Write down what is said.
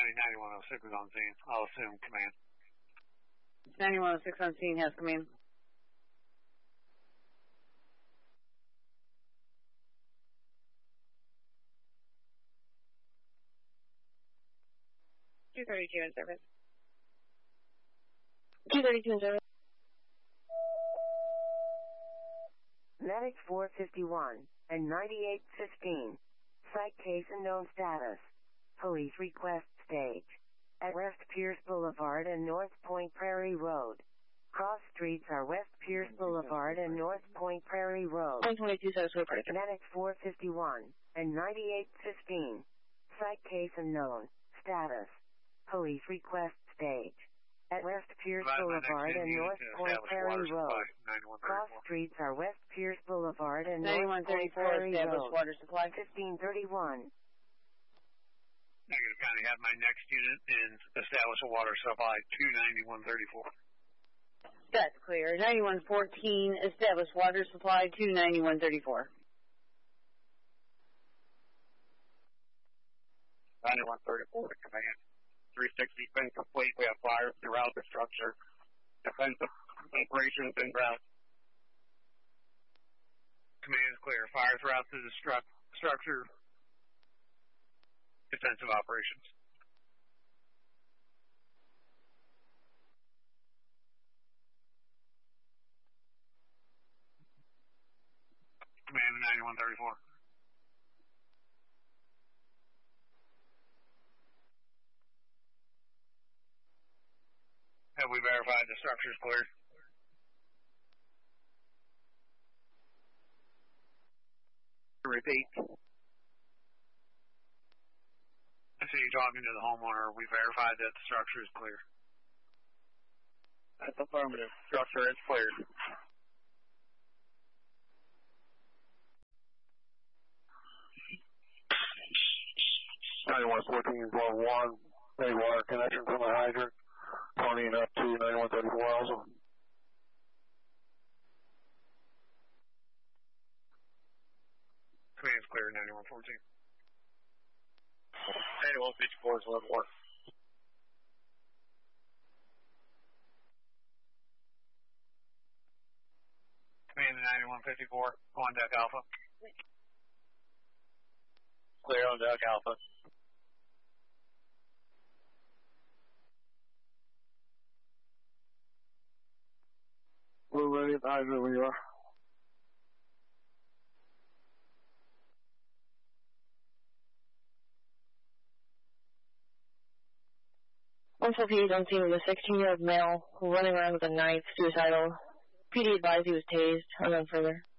9106 is on scene. I'll assume command. 9106 on scene, has command. (232) in service. 232 in service. Medic 451 and 9815. Site case unknown status. Police request stage. At West Pierce Boulevard and North Point Prairie Road. Cross streets are West Pierce Boulevard and North Point Prairie Road. 122 says we're pretty. Medic 451 and 9815. Site case unknown. Status. Police request stage. At West Pierce Boulevard and North Point Prairie Road. Cross streets are West Pierce Boulevard and North Point Prairie Road. Water supply. 1531. Negative, County, have my next unit in establish a water supply 29134. That's clear. 9114, establish water supply 29134. 9134 to command. 360 been complete. We have fires throughout the structure. Defensive operations en route. Command is clear. Fire throughout the structure. Defensive operations. Command 9134. Have we verified the structure is cleared? Repeat. I see you talking to the homeowner. We verified that the structure is clear. That's affirmative. Structure is cleared. (9114.1) Make water connection from the hydrant. 20 and up to 9134 also. Command's clear, 9114. 9154 is level 1. Command 9154, on deck Alpha. Clear on deck Alpha. We're ready at the hydrant when you are. Also, PD on scene with a 16-year-old male running around with a knife, suicidal. PD advised he was tased. Unknown further.